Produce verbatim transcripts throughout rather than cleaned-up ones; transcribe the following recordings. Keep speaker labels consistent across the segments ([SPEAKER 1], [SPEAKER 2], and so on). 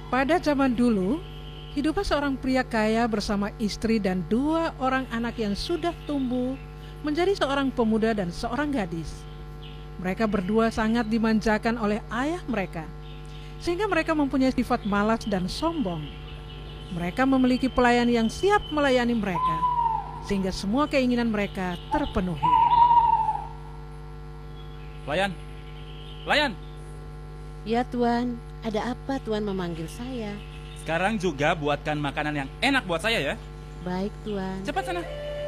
[SPEAKER 1] Pada zaman dulu, hiduplah seorang pria kaya bersama istri dan dua orang anak yang sudah tumbuh menjadi seorang pemuda dan seorang gadis. Mereka berdua sangat dimanjakan oleh ayah mereka, sehingga mereka mempunyai sifat malas dan sombong. Mereka memiliki pelayan yang siap melayani mereka, sehingga semua keinginan mereka terpenuhi.
[SPEAKER 2] Pelayan, pelayan.
[SPEAKER 3] Ya Tuan, ada apa Tuan memanggil saya?
[SPEAKER 2] Sekarang juga buatkan makanan yang enak buat saya ya.
[SPEAKER 3] Baik Tuan.
[SPEAKER 2] Cepat sana.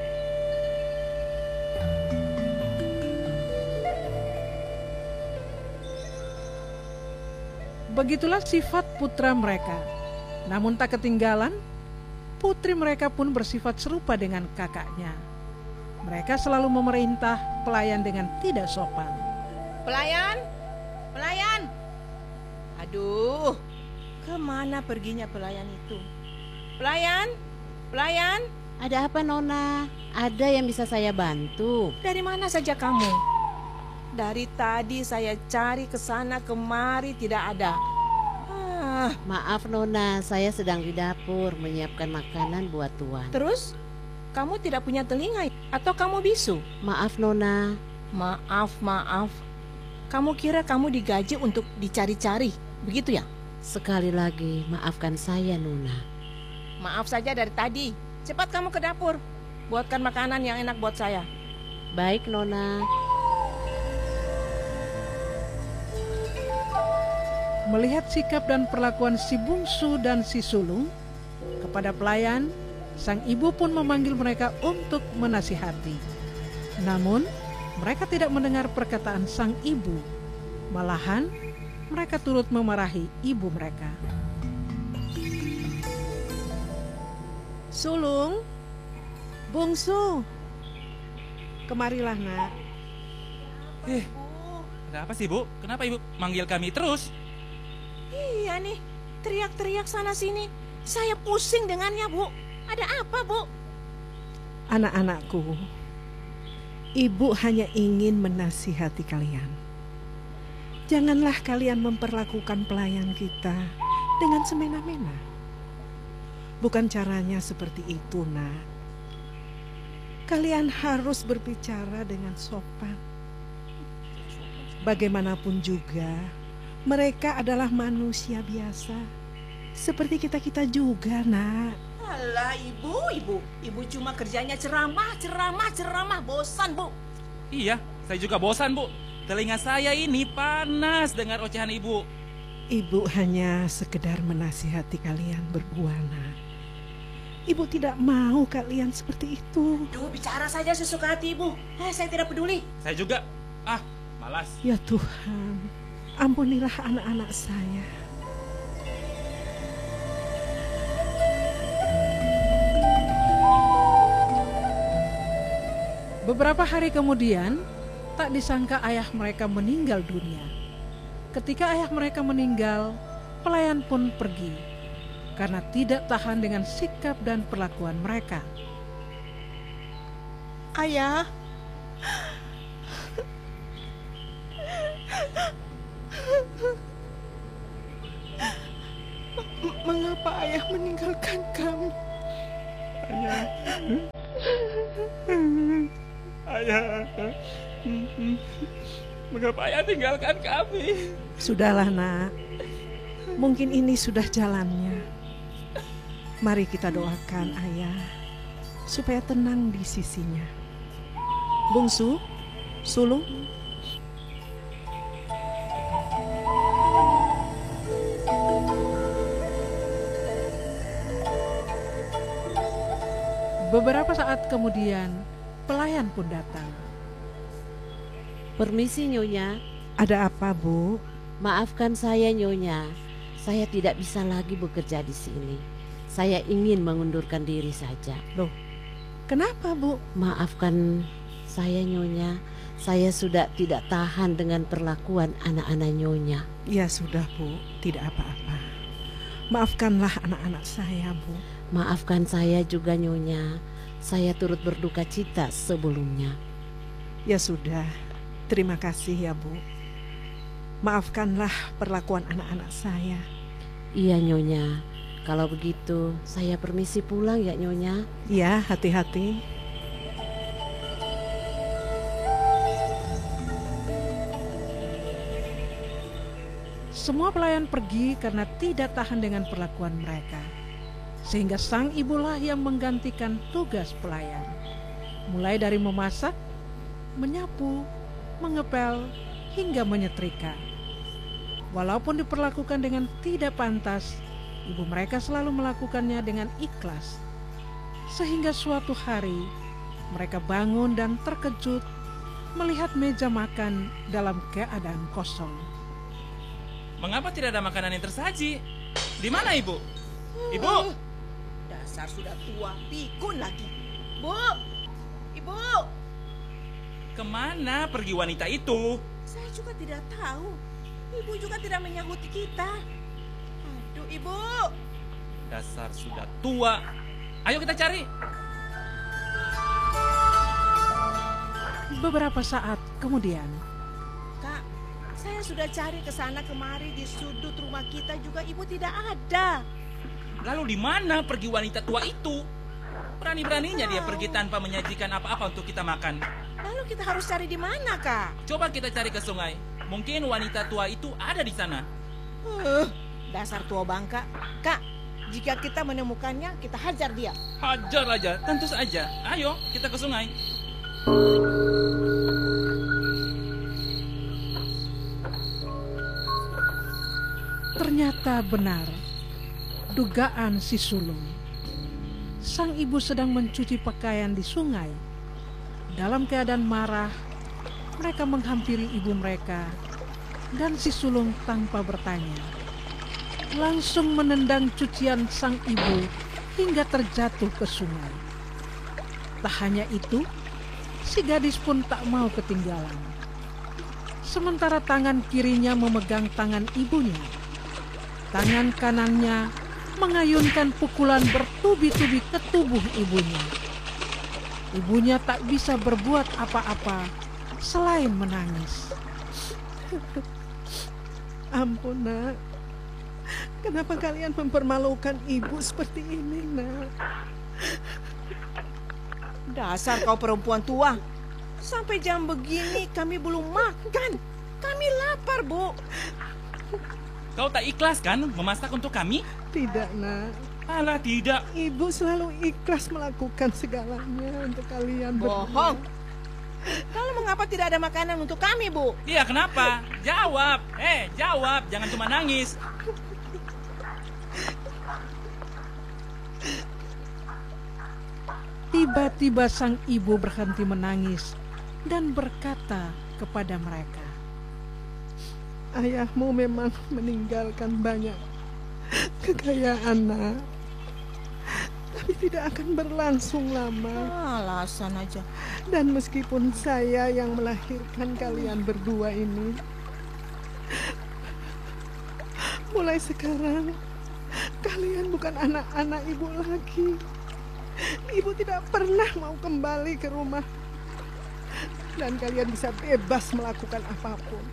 [SPEAKER 1] Begitulah sifat putra mereka. Namun tak ketinggalan, putri mereka pun bersifat serupa dengan kakaknya. Mereka selalu memerintah pelayan dengan tidak sopan.
[SPEAKER 4] Pelayan, pelayan. Aduh, kemana perginya pelayan itu? Pelayan, pelayan.
[SPEAKER 3] Ada apa Nona? Ada yang bisa saya bantu?
[SPEAKER 4] Dari mana saja kamu? Dari tadi saya cari ke sana kemari tidak ada. Ah.
[SPEAKER 3] Maaf Nona, saya sedang di dapur menyiapkan makanan buat Tuan.
[SPEAKER 4] Terus, kamu tidak punya telinga atau kamu bisu?
[SPEAKER 3] Maaf Nona.
[SPEAKER 4] Maaf, maaf. Kamu kira kamu digaji untuk dicari-cari, begitu ya?
[SPEAKER 3] Sekali lagi, maafkan saya Nona.
[SPEAKER 4] Maaf saja dari tadi. Cepat kamu ke dapur, buatkan makanan yang enak buat saya.
[SPEAKER 3] Baik Nona.
[SPEAKER 1] Melihat sikap dan perlakuan si bungsu dan si sulung kepada pelayan, sang ibu pun memanggil mereka untuk menasihati. Namun, mereka tidak mendengar perkataan sang ibu. Malahan, mereka turut memarahi ibu mereka. Sulung, bungsu, kemarilah nak.
[SPEAKER 2] Eh, ada apa sih Bu? Kenapa Ibu manggil kami terus?
[SPEAKER 4] Iya nih, teriak-teriak sana sini. Saya pusing dengannya, Bu. Ada apa, Bu?
[SPEAKER 5] Anak-anakku, Ibu hanya ingin menasihati kalian. Janganlah kalian memperlakukan pelayan kita dengan semena-mena. Bukan caranya seperti itu, nak. Kalian harus berbicara dengan sopan. Bagaimanapun juga, mereka adalah manusia biasa, seperti kita-kita juga, nak.
[SPEAKER 4] Alah, ibu, ibu. Ibu cuma kerjanya ceramah, ceramah, ceramah. Bosan, Bu.
[SPEAKER 2] Iya, saya juga bosan Bu. Telinga saya ini panas dengar ocehan Ibu.
[SPEAKER 5] Ibu hanya sekedar menasihati kalian berdua, nak. Ibu tidak mau kalian seperti itu.
[SPEAKER 4] Duh, bicara saja sesuka hati, Ibu. Eh, saya tidak peduli.
[SPEAKER 2] Saya juga. Ah, malas.
[SPEAKER 5] Ya Tuhan, ampunilah anak-anak saya.
[SPEAKER 1] Beberapa hari kemudian, tak disangka ayah mereka meninggal dunia. Ketika ayah mereka meninggal, pelayan pun pergi karena tidak tahan dengan sikap dan perlakuan mereka.
[SPEAKER 4] Ayah.
[SPEAKER 5] Mengapa ayah meninggalkan kami?
[SPEAKER 2] Ayah. Ayah. Mengapa ayah tinggalkan kami?
[SPEAKER 5] Sudahlah, nak. Mungkin ini sudah jalannya. Mari kita doakan ayah supaya tenang di sisinya. Bungsu, sulung.
[SPEAKER 1] Beberapa saat kemudian, pelayan pun datang.
[SPEAKER 3] Permisi Nyonya.
[SPEAKER 5] Ada apa, Bu?
[SPEAKER 3] Maafkan saya Nyonya. Saya tidak bisa lagi bekerja di sini. Saya ingin mengundurkan diri saja.
[SPEAKER 5] Loh, kenapa, Bu?
[SPEAKER 3] Maafkan saya Nyonya. Saya sudah tidak tahan dengan perlakuan anak-anak Nyonya.
[SPEAKER 5] Ya sudah, Bu, tidak apa-apa. Maafkanlah anak-anak saya, Bu.
[SPEAKER 3] Maafkan saya juga Nyonya. Saya turut berduka cita sebelumnya.
[SPEAKER 5] Ya sudah, terima kasih ya Bu. Maafkanlah perlakuan anak-anak saya.
[SPEAKER 3] Iya Nyonya, kalau begitu saya permisi pulang ya Nyonya.
[SPEAKER 5] Ya, hati-hati.
[SPEAKER 1] Semua pelayan pergi karena tidak tahan dengan perlakuan mereka, sehingga sang ibulah yang menggantikan tugas pelayan, mulai dari memasak, menyapu, mengepel, hingga menyetrika. Walaupun diperlakukan dengan tidak pantas, ibu mereka selalu melakukannya dengan ikhlas, sehingga suatu hari mereka bangun dan terkejut melihat meja makan dalam keadaan kosong.
[SPEAKER 2] Mengapa tidak ada makanan yang tersaji? Di mana ibu? Ibu!
[SPEAKER 4] Dasar sudah tua, pikun lagi. Bu! Ibu!
[SPEAKER 2] Kemana pergi wanita itu?
[SPEAKER 4] Saya juga tidak tahu. Ibu juga tidak menyahuti kita. Aduh, Ibu!
[SPEAKER 2] Dasar sudah tua. Ayo kita cari.
[SPEAKER 1] Beberapa saat kemudian,
[SPEAKER 4] Kak, saya sudah cari ke sana kemari di sudut rumah kita juga Ibu tidak ada.
[SPEAKER 2] Lalu di mana pergi wanita tua itu? Berani-beraninya dia pergi tanpa menyajikan apa-apa untuk kita makan.
[SPEAKER 4] Lalu kita harus cari di mana, Kak?
[SPEAKER 2] Coba kita cari ke sungai. Mungkin wanita tua itu ada di sana.
[SPEAKER 4] Uh, dasar tua bangka. Kak, jika kita menemukannya, kita hajar dia.
[SPEAKER 2] Hajar aja, tentu saja. Ayo, kita ke sungai.
[SPEAKER 1] ternyata benar dugaan si sulung. Sang ibu sedang mencuci pakaian di sungai. Dalam keadaan marah, mereka menghampiri ibu mereka, dan si sulung tanpa bertanya langsung menendang cucian sang ibu hingga terjatuh ke sungai. Tak hanya itu, si gadis pun tak mau ketinggalan. Sementara tangan kirinya memegang tangan ibunya, tangan kanannya mengayunkan pukulan bertubi-tubi ke tubuh ibunya. Ibunya tak bisa berbuat apa-apa selain menangis.
[SPEAKER 5] Ampun, Nak. Kenapa kalian mempermalukan ibu seperti ini, Nak?
[SPEAKER 4] Dasar kau perempuan tua. Sampai jam begini kami belum makan. Kami lapar, Bu.
[SPEAKER 2] Kau tak ikhlas kan memasak untuk kami?
[SPEAKER 5] Tidak, Nak.
[SPEAKER 2] Alah tidak.
[SPEAKER 5] Ibu selalu ikhlas melakukan segalanya untuk kalian berdua.
[SPEAKER 4] Bohong. Lalu mengapa tidak ada makanan untuk kami, Bu?
[SPEAKER 2] Iya, kenapa? Jawab. Eh, jawab. Jangan cuma nangis.
[SPEAKER 1] Tiba-tiba sang ibu berhenti menangis dan berkata kepada mereka,
[SPEAKER 5] Ayahmu memang meninggalkan banyak kekayaan, Nak. Tapi tidak akan berlangsung lama.
[SPEAKER 4] Alasan aja.
[SPEAKER 5] Dan meskipun saya yang melahirkan kalian berdua ini, mulai sekarang kalian bukan anak-anak ibu lagi. Ibu tidak pernah mau kembali ke rumah. Dan kalian bisa bebas melakukan apapun.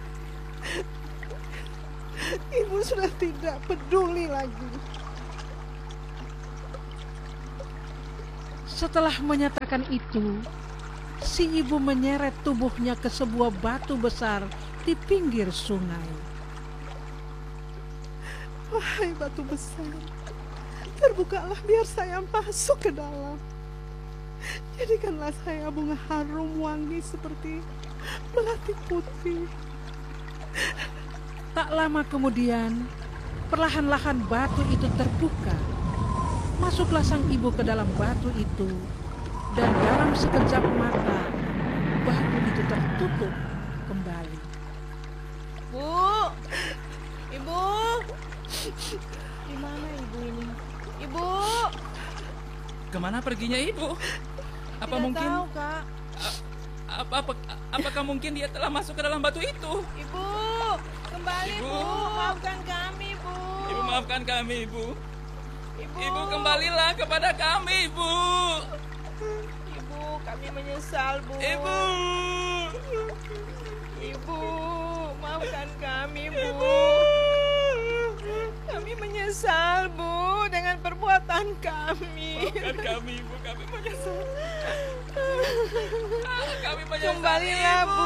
[SPEAKER 5] Ibu sudah tidak peduli lagi.
[SPEAKER 1] setelah menyatakan itu, si ibu menyeret tubuhnya ke sebuah batu besar di pinggir sungai.
[SPEAKER 5] Wahai batu besar, terbukalah biar saya masuk ke dalam. Jadikanlah saya bunga harum wangi seperti melati putih.
[SPEAKER 1] Tak lama kemudian, perlahan-lahan batu itu terbuka. Masuklah sang ibu ke dalam batu itu, dan dalam sekejap mata, batu itu tertutup kembali.
[SPEAKER 4] Bu, Ibu, di mana ibu ini? Ibu,
[SPEAKER 2] Kemana perginya ibu? Apa
[SPEAKER 4] tidak
[SPEAKER 2] mungkin
[SPEAKER 4] tahu, Kak.
[SPEAKER 2] apa, apa apakah mungkin dia telah masuk ke dalam batu itu?
[SPEAKER 4] Ibu, kembali
[SPEAKER 2] Ibu.
[SPEAKER 4] Bu, maafkan kami Bu.
[SPEAKER 2] Ibu maafkan kami, Ibu.
[SPEAKER 4] Ibu,
[SPEAKER 2] Ibu kembalilah kepada kami, Ibu.
[SPEAKER 4] Ibu, kami menyesal Bu.
[SPEAKER 2] Ibu.
[SPEAKER 4] Ibu, maafkan kami Bu.
[SPEAKER 2] Ibu.
[SPEAKER 4] Kami menyesal. menyesal, Bu, dengan perbuatan kami.
[SPEAKER 2] Maafkan kami, Ibu. Kami menyesal. Kami menyesal,
[SPEAKER 4] Kembalilah,
[SPEAKER 2] Ibu.
[SPEAKER 4] Bu.